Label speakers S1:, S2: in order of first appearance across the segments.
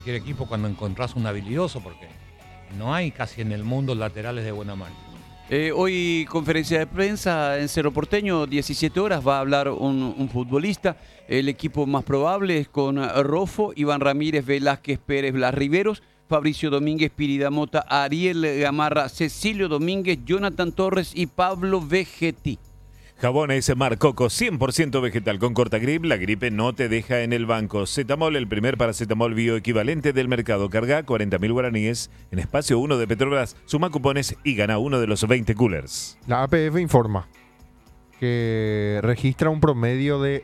S1: cualquier equipo cuando encontrás un habilidoso, porque no hay casi en el mundo laterales de buena mano.
S2: Hoy conferencia de prensa en Cerro Porteño, 17 horas, va a hablar un futbolista. El equipo más probable es con Rofo, Iván Ramírez, Velázquez, Pérez, Blas Riveros, Fabricio Domínguez, Pirida Mota, Ariel Gamarra, Cecilio Domínguez, Jonathan Torres y Pablo Vegetti.
S3: Jabones Mar Coco, 100% vegetal con cortagrip. La gripe no te deja en el banco. Cetamol, el primer paracetamol bioequivalente del mercado. Carga 40.000 guaraníes en espacio 1 de Petrobras. Suma cupones y gana uno de los 20 coolers.
S4: La APF informa que registra un promedio de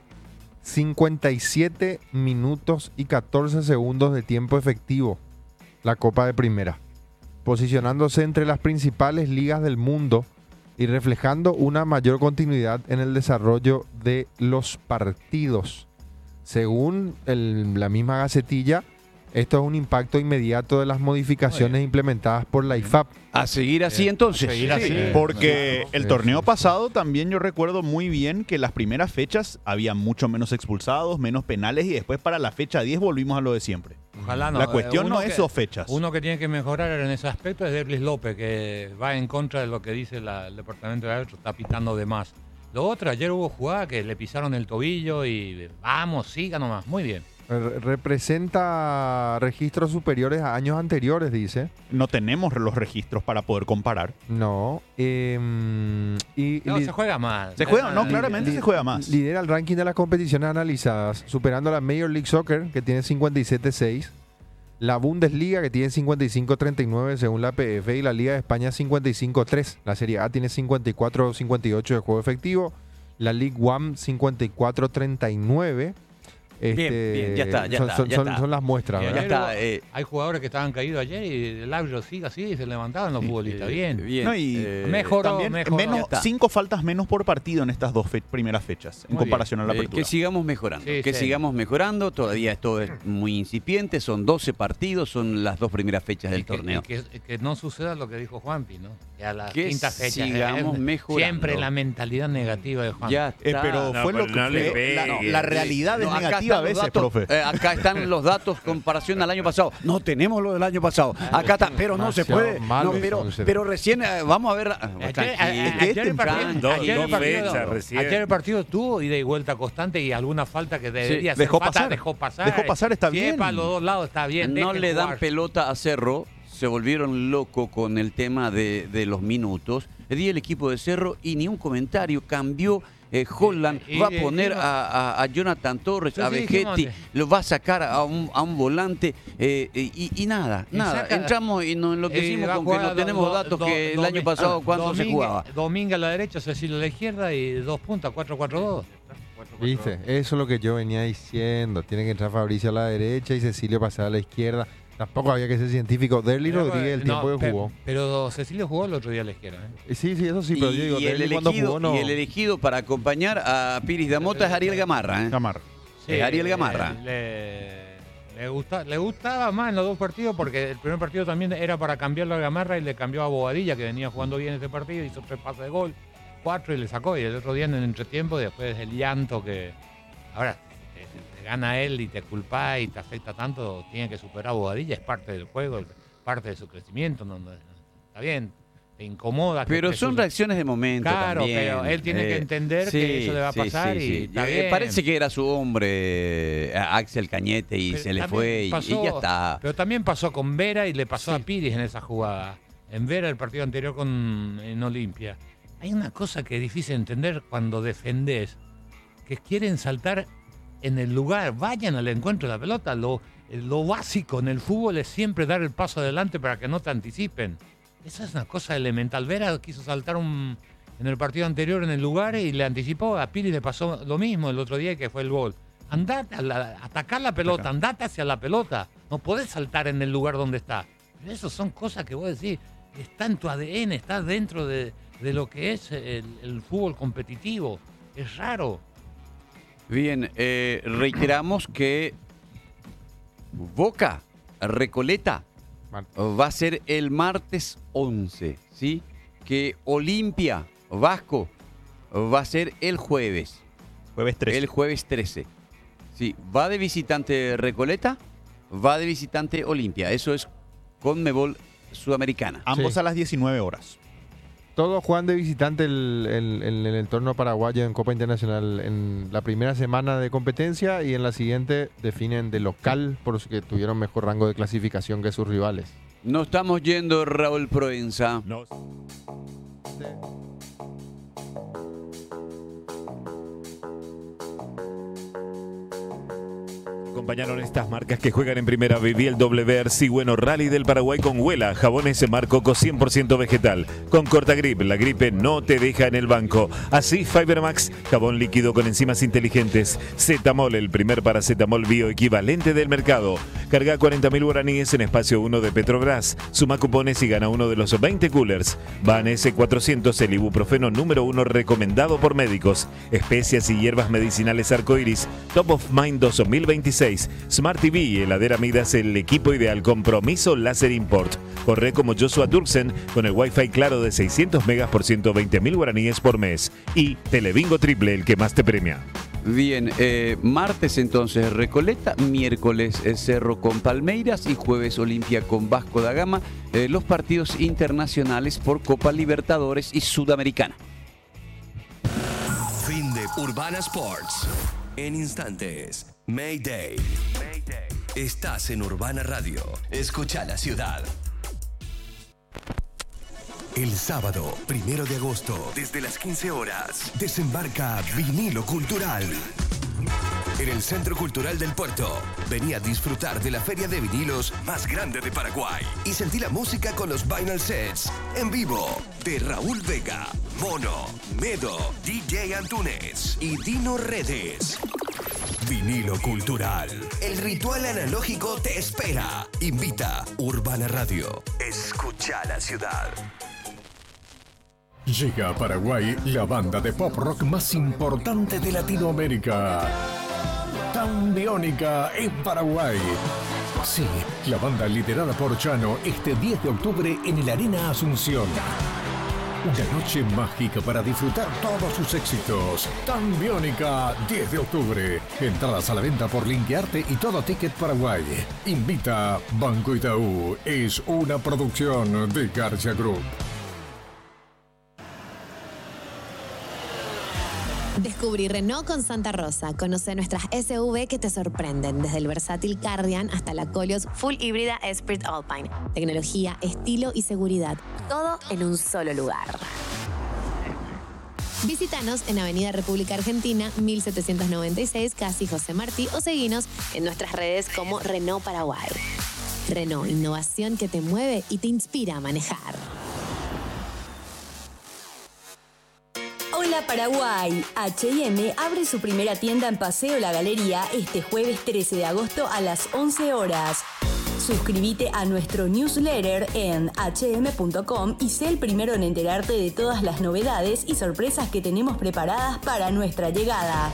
S4: 57 minutos y 14 segundos de tiempo efectivo la Copa de Primera, posicionándose entre las principales ligas del mundo y reflejando una mayor continuidad en el desarrollo de los partidos. Según la misma Gacetilla, esto es un impacto inmediato de las modificaciones implementadas por la IFAB.
S2: A seguir así entonces.
S5: Porque el torneo pasado también yo recuerdo muy bien que las primeras fechas había mucho menos expulsados, menos penales y después para la fecha 10 volvimos a lo de siempre.
S1: Ojalá no.
S5: La cuestión no es 2 fechas.
S1: Uno que tiene que mejorar en ese aspecto es Derlis López, que va en contra de lo que dice el departamento de árbitros, está pitando de más. Lo otro, ayer hubo jugada que le pisaron el tobillo y vamos, siga nomás, muy bien.
S4: Representa registros superiores a años anteriores, dice.
S5: No tenemos los registros para poder comparar.
S4: No.
S1: Se juega mal.
S5: Se juega, no, claramente se juega más.
S4: Lidera el ranking de las competiciones analizadas, superando a la Major League Soccer, que tiene 57.6, la Bundesliga, que tiene 55.39 según la PF, y la Liga de España 55.3. La Serie A tiene 54.58 de juego efectivo, la League One 54.39.
S2: Bien, ya está.
S4: Son las muestras, ¿verdad?
S2: Ya está.
S1: Hay jugadores que estaban caídos ayer y el árbitro sigue así y se levantaban los futbolistas. Bien.
S5: No, y
S1: mejoró.
S5: Menos 5 faltas menos por partido en estas 2 primeras fechas, en comparación a la apertura.
S2: Que sigamos mejorando.
S1: Sí,
S2: sigamos mejorando. Todavía esto es muy incipiente. Son 12 partidos, son las 2 primeras fechas del torneo.
S1: Que no suceda lo que dijo Juanpi, ¿no? Que a la
S2: que
S1: quinta fecha.
S2: Sigamos mejorando.
S1: Siempre la mentalidad negativa de Juanpi.
S2: Ya está.
S5: Pero fue lo que la realidad es negativa a veces, profe.
S2: Acá están los datos comparación al año pasado. No tenemos lo del año pasado. Acá está, pero no se puede. No, pero recién vamos a ver.
S1: Ayer el partido tuvo ida y vuelta constante y alguna falta que debería ser
S5: dejó
S1: falta,
S5: pasar.
S1: dejó pasar.
S5: Dejó pasar, está bien.
S1: Para los dos lados está bien.
S2: No le dan pelota a Cerro. Se volvieron locos con el tema de los minutos. Le di el equipo de Cerro y ni un comentario. Cambió. Holland va a poner a Jonathan Torres, a Vegetti, lo va a sacar a un volante y nada. Entramos y nos enloquecimos con que no tenemos datos que el año pasado cuando se jugaba.
S1: Domingo a la derecha, Cecilio a la izquierda y 2 puntas, 4-4-2.
S4: ¿Viste? Eso es lo que yo venía diciendo. Tiene que entrar Fabricio a la derecha y Cecilio pasar a la izquierda. Tampoco había que ser científico. Derly Rodríguez, el tiempo que jugó.
S1: Pero Cecilio jugó el otro día a la izquierda.
S4: Sí, eso sí, pero yo digo, Derly cuando jugó no.
S2: Y el elegido para acompañar a Piris Damota es Ariel Gamarra.
S1: Sí,
S2: Ariel Gamarra.
S1: Le gustaba más en los 2 partidos porque el primer partido también era para cambiarlo a Gamarra y le cambió a Bobadilla, que venía jugando bien este partido, hizo 3 pases de gol, 4 y le sacó. Y el otro día en el entretiempo, después el llanto que... Ahora... gana él y te culpa y te afecta tanto, tiene que superar a Bobadilla, es parte del juego, parte de su crecimiento, está bien, te incomoda.
S2: Pero son reacciones de momento.
S1: Claro,
S2: también.
S1: pero él tiene que entender que eso le va a pasar y está bien.
S2: Parece que era su hombre, Axel Cañete, y se le fue y ya está.
S1: Pero también pasó con Vera y le pasó a Piris en esa jugada. En Vera, el partido anterior en Olimpia. Hay una cosa que es difícil de entender cuando defendés, que quieren saltar en el lugar, vayan al encuentro de la pelota. Lo básico en el fútbol es siempre dar el paso adelante para que no te anticipen. Esa es una cosa elemental. Vera quiso saltar en el partido anterior en el lugar y le anticipó. A Piri le pasó lo mismo el otro día que fue el gol. Andate a atacar la pelota, andate hacia la pelota. No podés saltar en el lugar donde está. Pero eso son cosas que vos decís, está en tu ADN, está dentro de lo que es el fútbol competitivo. Es raro.
S2: Bien, reiteramos que Boca Recoleta va a ser el martes 11, ¿sí? Que Olimpia Vasco va a ser el jueves.
S5: Jueves 13.
S2: El jueves 13. Sí, va de visitante Recoleta va de visitante Olimpia. Eso es Conmebol Sudamericana.
S5: Ambos
S4: Sí.
S5: a las 19 horas.
S4: Todos juegan de visitante el entorno paraguayo en Copa Internacional en la primera semana de competencia y en la siguiente definen de local porque tuvieron mejor rango de clasificación que sus rivales.
S2: Nos estamos yendo, Raúl Proenza.
S3: No. Acompañaron estas marcas que juegan en primera. Viví el WRC Bueno Rally del Paraguay con Huela, jabones Mar Coco 100% vegetal. Con Cortagrip, la gripe no te deja en el banco. Así Fibermax, jabón líquido con enzimas inteligentes. Zetamol, el primer paracetamol bioequivalente del mercado. Carga 40.000 guaraníes en espacio 1 de Petrobras. Suma cupones y gana uno de los 20 coolers. Van S400, el ibuprofeno número 1 recomendado por médicos. Especias y hierbas medicinales arcoiris. Top of Mind 2026. Smart TV, heladera Midas, el equipo ideal. Compromiso Láser Import. Corre como Joshua Turksen con el Wi-Fi claro de 600 megas por 120.000 guaraníes por mes. Y Telebingo Triple, el que más te premia.
S2: Bien, martes entonces Recoleta, miércoles Cerro con Palmeiras y jueves Olimpia con Vasco da Gama. Los partidos internacionales por Copa Libertadores y Sudamericana.
S6: Fin de Urbana Sports. En instantes, Mayday. Estás en Urbana Radio. Escucha la ciudad. El sábado, 1 de agosto, desde las 15 horas, desembarca Vinilo Cultural. En el Centro Cultural del Puerto, vení a disfrutar de la feria de vinilos más grande de Paraguay y sentí la música con los vinyl sets en vivo de Raúl Vega, Mono, Medo, DJ Antunes y Dino Redes. Vinilo Cultural. El ritual analógico te espera. Invita Urbana Radio. Escucha la ciudad.
S7: Llega a Paraguay la banda de pop rock más importante de Latinoamérica. Tambiónica en Paraguay. Sí, la banda liderada por Chano este 10 de octubre en el Arena Asunción. Una noche mágica para disfrutar todos sus éxitos. Tambiónica, 10 de octubre. Entradas a la venta por Linkearte y Todo Ticket Paraguay. Invita Banco Itaú. Es una producción de García Group.
S8: Descubrí Renault con Santa Rosa. Conoce nuestras SUV que te sorprenden, desde el versátil Cardian hasta la Koleos Full Híbrida Esprit Alpine. Tecnología, estilo y seguridad, todo en un solo lugar. Visítanos en Avenida República Argentina, 1796, casi José Martí, o seguinos en nuestras redes como Renault Paraguay. Renault, innovación que te mueve y te inspira a manejar.
S9: Hola Paraguay, H&M abre su primera tienda en Paseo La Galería este jueves 13 de agosto a las 11 horas. Suscríbete a nuestro newsletter en hm.com y sé el primero en enterarte de todas las novedades y sorpresas que tenemos preparadas para nuestra llegada.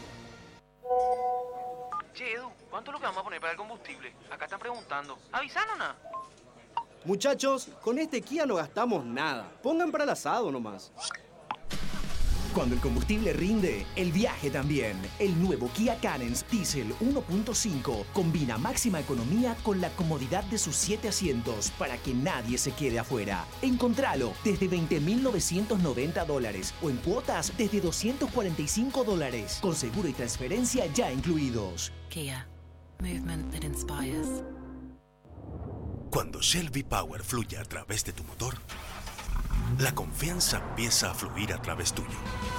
S10: Che, Edu, ¿cuánto es lo que vamos a poner para el combustible? Acá están preguntando. ¿Avisaron nada?
S11: Muchachos, con este Kia no gastamos nada. Pongan para el asado nomás.
S6: Cuando el combustible rinde, el viaje también. El nuevo Kia Carens Diesel 1.5 combina máxima economía con la comodidad de sus 7 asientos para que nadie se quede afuera. Encontralo desde $20.990 o en cuotas desde $245 con seguro y transferencia ya incluidos.
S12: Kia. Movement that inspires.
S6: Cuando Shell V-Power fluye a través de tu motor, la confianza empieza a fluir a través tuyo.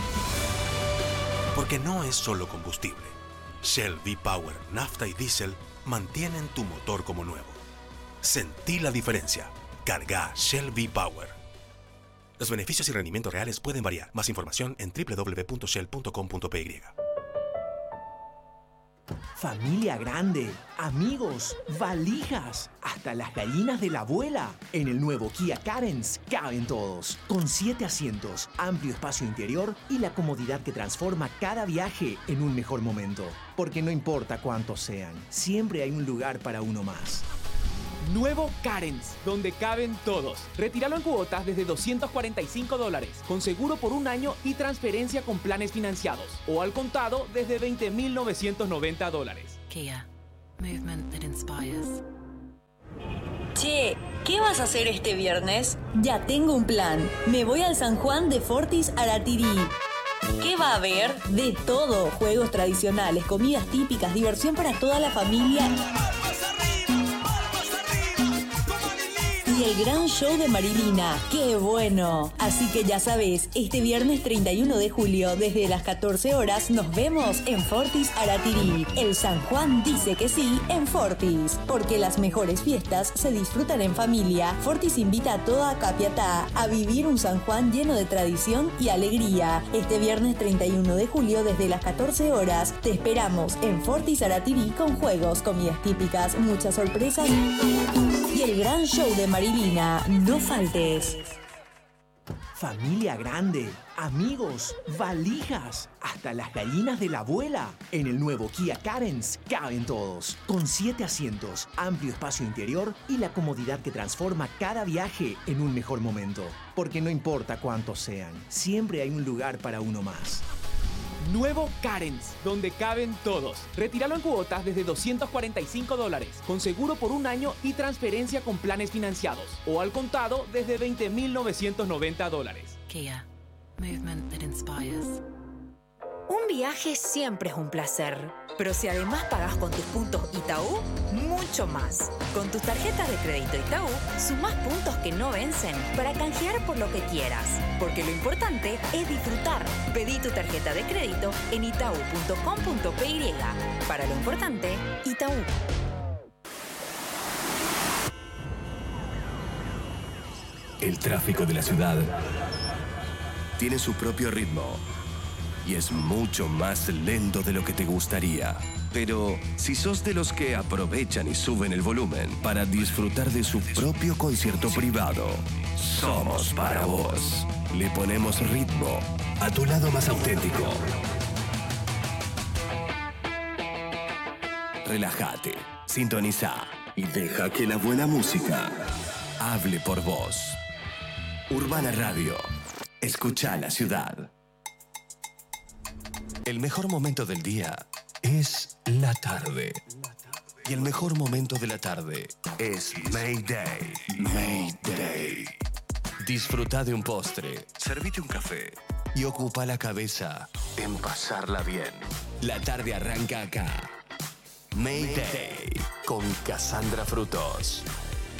S6: Porque no es solo combustible. Shell V-Power, nafta y diésel mantienen tu motor como nuevo. Sentí la diferencia. Carga Shell V-Power. Los beneficios y rendimientos reales pueden variar. Más información en www.shell.com.py. Familia grande, amigos, valijas, hasta las gallinas de la abuela. En el nuevo Kia Carens caben todos, con 7 asientos, amplio espacio interior y la comodidad que transforma cada viaje en un mejor momento. Porque no importa cuántos sean, siempre hay un lugar para uno más.
S13: Nuevo Carens, donde caben todos. Retíralo en cuotas desde $245, con seguro por un año y transferencia con planes financiados. O al contado desde $20.990.
S12: Kia. Movement that inspires.
S9: Che, ¿qué vas a hacer este viernes? Ya tengo un plan. Me voy al San Juan de Fortis Aratirí. ¿Qué va a haber? De todo. Juegos tradicionales, comidas típicas, diversión para toda la familia. Y el gran show de Marilina. ¡Qué bueno! Así que ya sabes, este viernes 31 de julio, desde las 14 horas, nos vemos en Fortis Aratirí. El San Juan dice que sí en Fortis. Porque las mejores fiestas se disfrutan en familia. Fortis invita a toda Capiatá a vivir un San Juan lleno de tradición y alegría. Este viernes 31 de julio, desde las 14 horas, te esperamos en Fortis Aratirí con juegos, comidas típicas, muchas sorpresas y el gran show de Marilina. No faltes.
S14: Familia grande, amigos, valijas, hasta las gallinas de la abuela. En el nuevo Kia Carens caben todos, con 7 asientos, amplio espacio interior y la comodidad que transforma cada viaje en un mejor momento. Porque no importa cuántos sean, siempre hay un lugar para uno más.
S13: Nuevo Carens, donde caben todos. Retíralo en cuotas desde $245, con seguro por un año y transferencia con planes financiados. O al contado desde $20,990.
S12: Kia. Movement that inspires.
S15: Un viaje siempre es un placer, pero si además pagas con tus puntos Itaú, mucho más. Con tus tarjetas de crédito Itaú, sumás puntos que no vencen para canjear por lo que quieras. Porque lo importante es disfrutar. Pedí tu tarjeta de crédito en itau.com.py. Para lo importante, Itaú.
S6: El tráfico de la ciudad tiene su propio ritmo y es mucho más lento de lo que te gustaría. Pero si sos de los que aprovechan y suben el volumen para disfrutar de su propio concierto privado, somos para vos. Le ponemos ritmo a tu lado más auténtico. Relájate, sintoniza y deja que la buena música hable por vos. Urbana Radio. Escucha la ciudad. El mejor momento del día es la tarde. Y el mejor momento de la tarde es Mayday. Mayday. Disfruta de un postre, servite un café y ocupa la cabeza en pasarla bien. La tarde arranca acá. Mayday con Cassandra Frutos.